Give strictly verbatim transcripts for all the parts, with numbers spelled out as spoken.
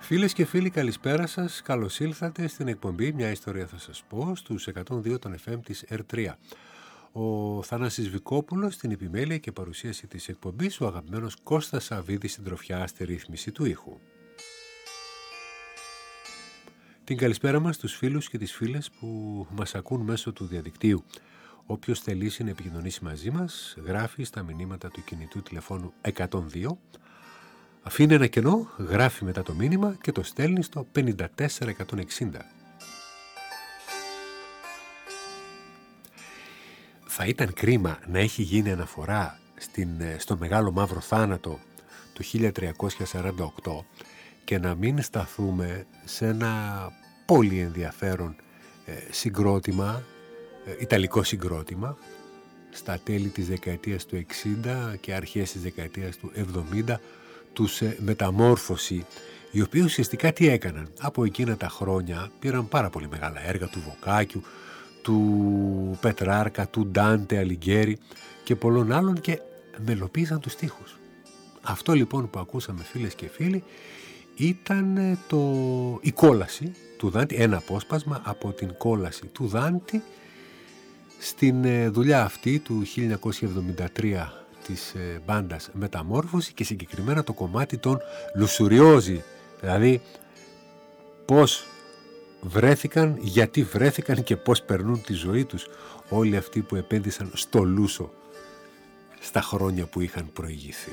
Φίλες και φίλοι, καλησπέρα σας. Καλώς ήλθατε στην εκπομπή «Μια ιστορία θα σας πω» στους εκατόν δύο των εφ εμ της ερ τρία. Ο Θανάσης Βικόπουλος στην επιμέλεια και παρουσίαση της εκπομπής, ο αγαπημένος Κώστας Σαββίδης στην τροφιά στη ρύθμιση του ήχου. Την καλησπέρα μας στους φίλους και τις φίλες που μας ακούν μέσω του διαδικτύου. Όποιος θελήσει να επικοινωνήσει μαζί μας, γράφει στα μηνύματα του κινητού τηλεφώνου εκατόν δύο, αφήνει ένα κενό, γράφει μετά το μήνυμα και το στέλνει στο πενήντα τέσσερα εκατόν εξήντα. Θα ήταν κρίμα να έχει γίνει αναφορά στην, στο Μεγάλο Μαύρο Θάνατο του χίλια τριακόσια σαράντα οκτώ και να μην σταθούμε σε ένα πολύ ενδιαφέρον ε, συγκρότημα, ε, ιταλικό συγκρότημα, στα τέλη της δεκαετίας του εξήντα και αρχές της δεκαετίας του εβδομήντα, τους ε, Μεταμόρφωση, οι οποίοι ουσιαστικά τι έκαναν? Από εκείνα τα χρόνια πήραν πάρα πολύ μεγάλα έργα του Βοκάκιου, του Πετράρκα, του Ντάντε Αλιγκέρι και πολλών άλλων και μελοποίησαν τους στίχους. Αυτό λοιπόν που ακούσαμε, φίλες και φίλοι, ήταν το, η κόλαση του Δάντη, ένα απόσπασμα από την κόλαση του Δάντη στην δουλειά αυτή του χίλια εννιακόσια εβδομήντα τρία της μπάντας Μεταμόρφωση και συγκεκριμένα το κομμάτι των Λουσουριόζι, δηλαδή πώς βρέθηκαν, γιατί βρέθηκαν και πώς περνούν τη ζωή τους όλοι αυτοί που επένδυσαν στο λούσο στα χρόνια που είχαν προηγηθεί.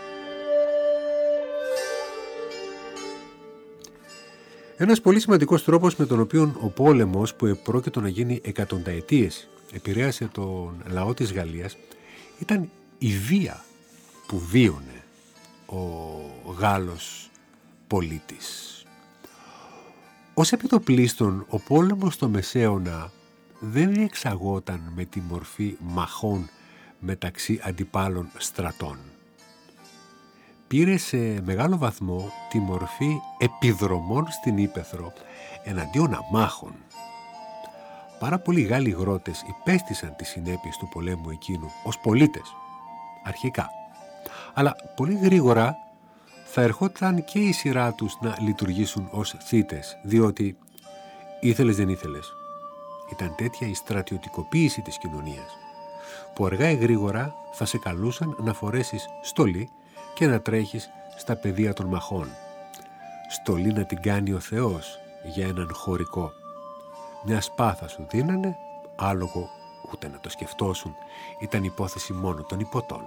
Ένας πολύ σημαντικός τρόπος με τον οποίο ο πόλεμος που επρόκειτο να γίνει εκατονταετίες επηρέασε τον λαό της Γαλλίας ήταν η βία που βίωνε ο Γάλλος πολίτης. Ως επιτοπλίστων, ο πόλεμος στο Μεσαίωνα δεν διεξαγόταν με τη μορφή μαχών μεταξύ αντιπάλων στρατών. Πήρε σε μεγάλο βαθμό τη μορφή επιδρομών στην ύπαιθρο εναντίον αμάχων. Πάρα πολλοί Γάλλοι αγρότες υπέστησαν τις συνέπειες του πολέμου εκείνου ως πολίτες, αρχικά. Αλλά πολύ γρήγορα θα ερχόταν και η σειρά τους να λειτουργήσουν ως θύτες, διότι ήθελες δεν ήθελες. Ήταν τέτοια η στρατιωτικοποίηση της κοινωνίας, που αργά ή γρήγορα θα σε καλούσαν να φορέσεις στολή και να τρέχεις στα πεδία των μαχών. Στολή να την κάνει ο Θεός για έναν χωρικό. Μια σπάθα σου δίνανε, άλογο ούτε να το σκεφτόσουν, ήταν υπόθεση μόνο των υποτών.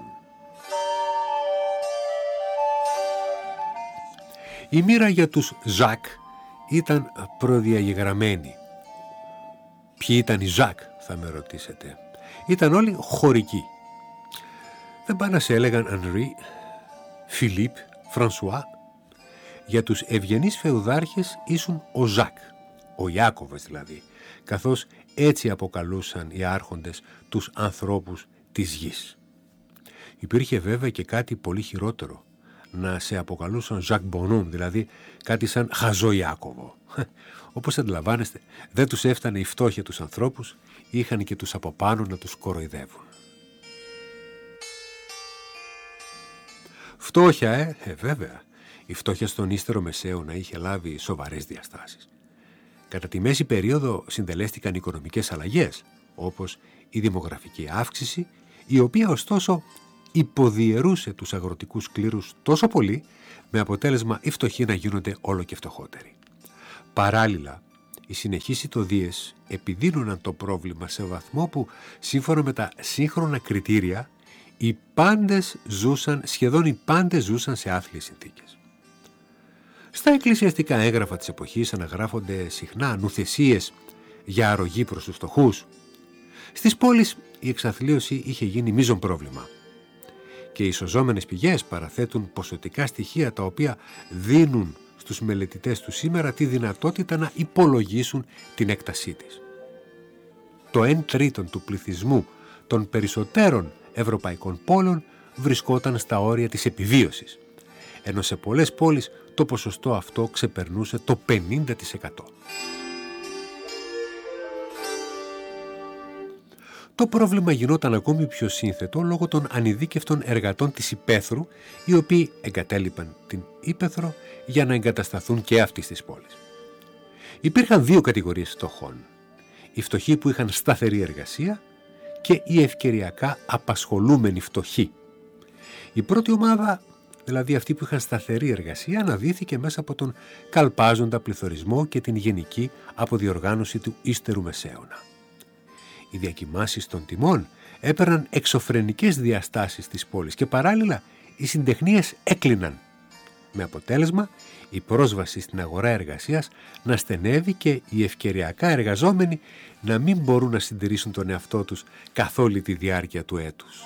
Η μοίρα για τους Ζακ ήταν προδιαγεγραμμένη. Ποιοι ήταν οι Ζακ, θα με ρωτήσετε? Ήταν όλοι χωρικοί. Δεν πάνε να σε έλεγαν Ανρί, Φιλίπ, Φρανσουά. Για τους ευγενείς φεουδάρχες ήσουν ο Ζακ, ο Ιάκωβος δηλαδή, καθώς έτσι αποκαλούσαν οι άρχοντες τους ανθρώπους της γης. Υπήρχε βέβαια και κάτι πολύ χειρότερο, να σε αποκαλούσαν Ζακ Μπονούν, δηλαδή κάτι σαν χαζό Ιάκωβο. Όπως αντιλαμβάνεστε, δεν τους έφτανε η φτώχεια τους ανθρώπους, είχαν και τους από πάνω να τους κοροϊδεύουν. Φτώχεια, ε, ε, βέβαια. Η φτώχεια στον ύστερο Μεσαίωνα είχε λάβει σοβαρές διαστάσεις. Κατά τη μέση περίοδο συντελέστηκαν οικονομικές αλλαγές, όπως η δημογραφική αύξηση, η οποία ωστόσο υποδιαιρούσε τους αγροτικούς κλήρους τόσο πολύ, με αποτέλεσμα οι φτωχοί να γίνονται όλο και φτωχότεροι. Παράλληλα, οι συνεχείς ηττωδίες επιδίνωναν το πρόβλημα σε βαθμό που, σύμφωνα με τα σύγχρονα κριτήρια, οι πάντες ζούσαν, σχεδόν οι πάντες ζούσαν σε άθλιες συνθήκες. Στα εκκλησιαστικά έγγραφα της εποχής αναγράφονται συχνά νουθεσίες για αρρωγή προς τους φτωχούς. Στις πόλεις η εξαθλίωση είχε γίνει μείζον πρόβλημα και οι ισοζώμενες πηγές παραθέτουν ποσοτικά στοιχεία τα οποία δίνουν στους μελετητές του σήμερα τη δυνατότητα να υπολογίσουν την έκτασή της. Το εν τρίτον του πληθυσμού των περισσότερων ευρωπαϊκών πόλεων βρισκόταν στα όρια της επιβίωσης, ενώ σε πολλές πόλεις το ποσοστό αυτό ξεπερνούσε το πενήντα τοις εκατό. Το πρόβλημα γινόταν ακόμη πιο σύνθετο λόγω των ανειδίκευτων εργατών της υπαίθρου, οι οποίοι εγκατέλειπαν την ύπαιθρο για να εγκατασταθούν και αυτοί στις πόλεις. Υπήρχαν δύο κατηγορίες φτωχών. Οι φτωχοί που είχαν σταθερή εργασία και οι ευκαιριακά απασχολούμενοι φτωχοί. Η πρώτη ομάδα, δηλαδή αυτοί που είχαν σταθερή εργασία, αναδύθηκε μέσα από τον καλπάζοντα πληθωρισμό και την γενική αποδιοργάνωση του ύστερου μεσαίωνα. Οι διακοιμάσεις των τιμών έπαιρναν εξωφρενικές διαστάσεις της πόλης και παράλληλα οι συντεχνίες έκλειναν, με αποτέλεσμα η πρόσβαση στην αγορά εργασίας να στενεύει και οι ευκαιριακά εργαζόμενοι να μην μπορούν να συντηρήσουν τον εαυτό τους καθ' όλη τη διάρκεια του έτους.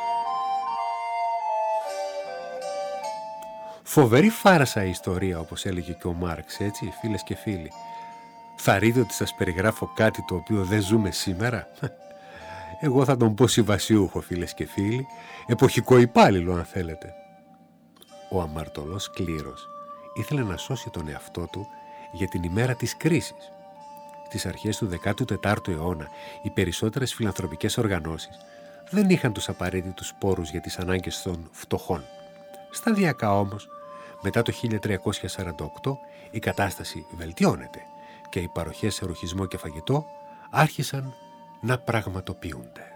Φοβερή φάρασα η ιστορία, όπως έλεγε και ο Μάρξ, έτσι, φίλες και φίλοι. Θα ρείτε ότι σας περιγράφω κάτι το οποίο δεν ζούμε σήμερα? Εγώ θα τον πω συμβασιούχο, φίλες και φίλοι, εποχικό υπάλληλο αν θέλετε. Ο αμαρτωλός κλήρος ήθελε να σώσει τον εαυτό του για την ημέρα της κρίσης. Στις αρχές του δέκατου τετάρτου αιώνα οι περισσότερες φιλανθρωπικές οργανώσεις δεν είχαν τους απαραίτητους πόρους για τις ανάγκες των φτωχών. Σταδιακά όμως, μετά το χίλια τριακόσια σαράντα οκτώ, η κατάσταση βελτιώνεται και οι παροχές σε ρουχισμό και φαγητό άρχισαν να πραγματοποιούνται.